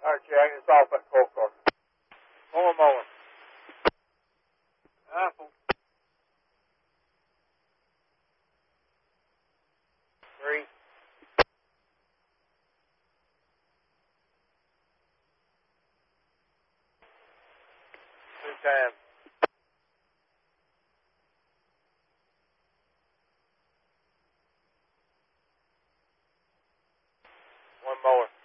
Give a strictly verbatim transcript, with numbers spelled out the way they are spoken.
right, Jack, it's off at four o'clock. More mower. Apple. Three. Two times. One more.